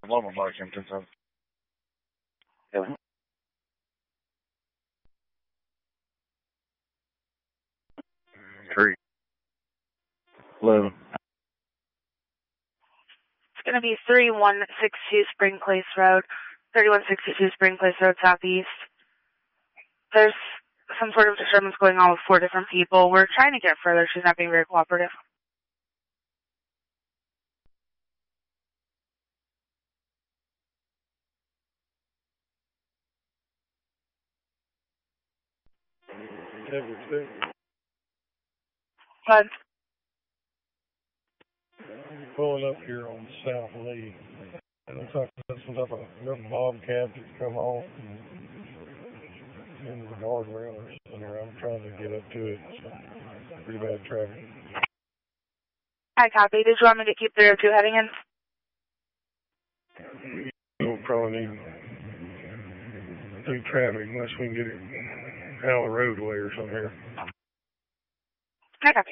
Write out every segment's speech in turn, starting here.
Loma Bar, Kempton, so. Yeah. 3. 11. It's going to be 3162 Spring Place Road, 3162 Spring Place Road Southeast. There's some sort of disturbance going on with 4 different people. We're trying to get further. She's not being very cooperative. But pulling up here on South Lee. It looks like there's some type of little bobcat that's come off and the guardrail or something there. I'm trying to get up to it. So pretty bad traffic. I copy. Did you want me to keep 302 heading in? We'll probably need through traffic unless we can get it out of the roadway or something here. I copy.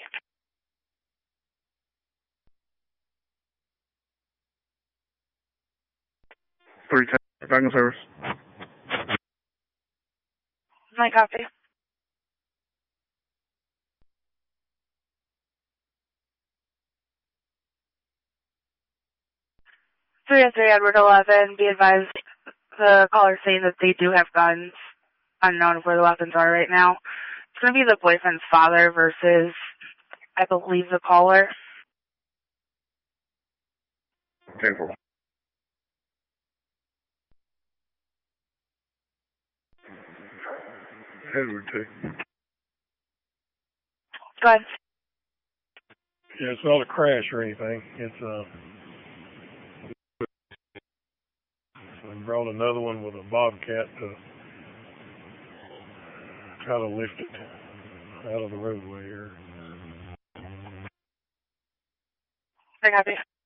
Back in service. I copy. Three and 3 Edward 11. Be advised, the caller's saying that they do have guns. Unknown of where the weapons are right now. It's going to be the boyfriend's father versus, I believe, the caller. 10-4. Edward 2. Go ahead. Yeah, it's not a crash or anything. It's we brought another one with a bobcat to try to lift it out of the roadway here. I copy.